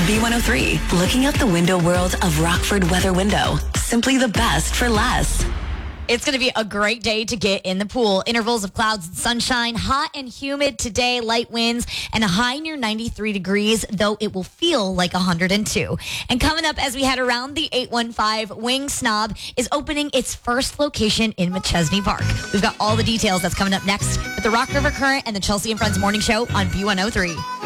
B103, looking out the window world of Rockford Weather Window. Simply the best for less. It's going to be a great day to get in the pool. Intervals of clouds and sunshine, hot and humid today, light winds, and a high near 93 degrees, though it will feel like 102. And coming up as we head around the 815, Wing Snob is opening its first location in Machesney Park. We've got all the details. That's coming up next with the Rock River Current and the Chelsea and Friends Morning Show on B103.